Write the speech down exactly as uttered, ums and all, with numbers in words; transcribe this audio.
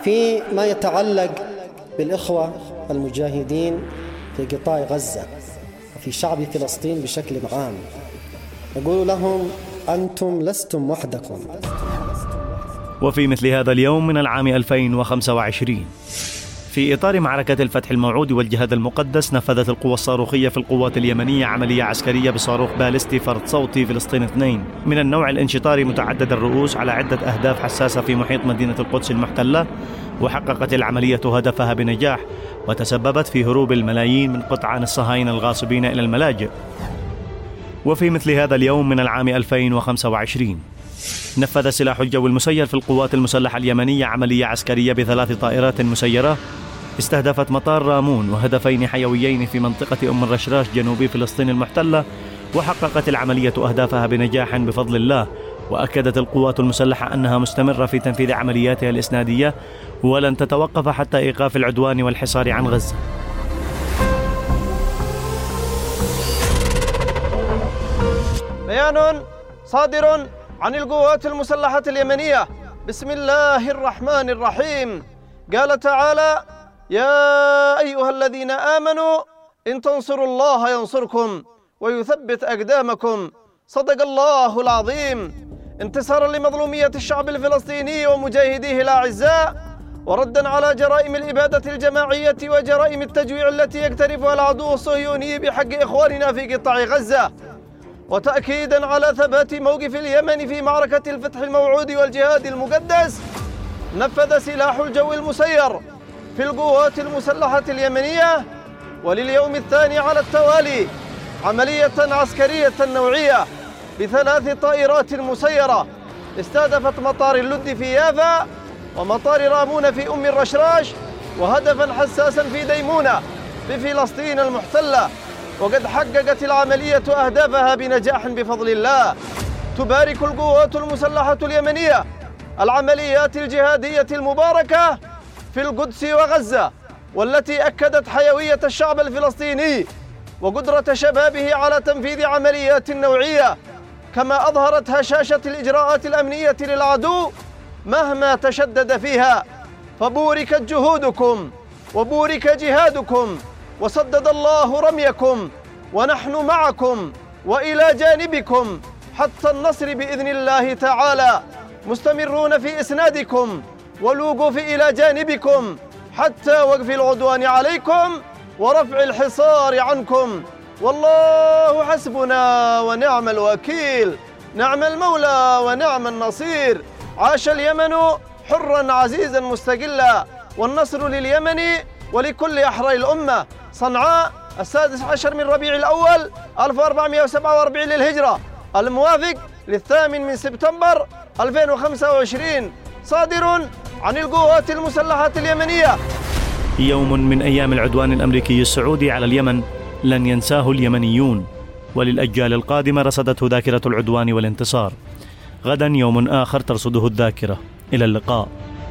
فيما يتعلق بالإخوة المجاهدين في قطاع غزة وفي شعب فلسطين بشكل عام، نقول لهم أنتم لستم وحدكم. وفي مثل هذا اليوم من العام ألفين وخمسة وعشرين، في إطار معركة الفتح الموعود والجهاد المقدس، نفذت القوى الصاروخية في القوات اليمنية عملية عسكرية بصاروخ باليستي فرد صوتي فلسطين اثنين من النوع الانشطاري متعدد الرؤوس على عدة أهداف حساسة في محيط مدينة القدس المحتلة، وحققت العملية هدفها بنجاح وتسببت في هروب الملايين من قطعان الصهاينة الغاصبين إلى الملاجئ. وفي مثل هذا اليوم من العام ألفين وخمسة وعشرين، نفذ سلاح الجو المسير في القوات المسلحة اليمنية عملية عسكرية بثلاث طائرات مسيرة استهدفت مطار رامون وهدفين حيويين في منطقة أم الرشراش جنوب فلسطين المحتلة، وحققت العملية أهدافها بنجاح بفضل الله. وأكدت القوات المسلحة أنها مستمرة في تنفيذ عملياتها الإسنادية ولن تتوقف حتى إيقاف العدوان والحصار عن غزة. بيان صادر عن القوات المسلحة اليمنية بسم الله الرحمن الرحيم. قال تعالى: يا أيها الذين آمنوا إن تنصروا الله ينصركم ويثبت أقدامكم. صدق الله العظيم. انتصارا لمظلومية الشعب الفلسطيني ومجاهديه الأعزاء، وردا على جرائم الإبادة الجماعية وجرائم التجويع التي يقترفها العدو الصهيوني بحق إخواننا في قطاع غزة، وتأكيدا على ثبات موقف اليمن في معركة الفتح الموعود والجهاد المقدس، نفذ سلاح الجو المسير في القوات المسلحة اليمنية ولليوم الثاني على التوالي عملية عسكرية نوعية بثلاث طائرات مسيرة استهدفت مطار اللد في يافا ومطار رامون في أم الرشراش وهدفا حساسا في ديمونة في فلسطين المحتلة. وقد حققت العملية أهدافها بنجاح بفضل الله. تبارك القوات المسلحة اليمنية العمليات الجهادية المباركة في القدس وغزة، والتي أكدت حيوية الشعب الفلسطيني وقدرة شبابه على تنفيذ عمليات نوعية، كما أظهرت هشاشة الإجراءات الأمنية للعدو مهما تشدد فيها. فبوركت جهودكم وبورك جهادكم وسدد الله رميكم، ونحن معكم وإلى جانبكم حتى النصر بإذن الله تعالى، مستمرون في إسنادكم والوقوف إلى جانبكم حتى وقف العدوان عليكم ورفع الحصار عنكم. والله حسبنا ونعم الوكيل، نعم المولى ونعم النصير. عاش اليمن حرا عزيزا مستقلا، والنصر لليمن ولكل أحرار الأمة. صنعاء السادس عشر من ربيع الأول ألف وأربعمائة وسبعة وأربعين للهجرة، الموافق للثامن من سبتمبر ألفين وخمسة وعشرين، صادر عن القوات المسلحة اليمنية. يوم من أيام العدوان الأمريكي السعودي على اليمن لن ينساه اليمنيون، وللأجيال القادمة رصدته ذاكرة العدوان والانتصار. غدا يوم آخر ترصده الذاكرة. إلى اللقاء.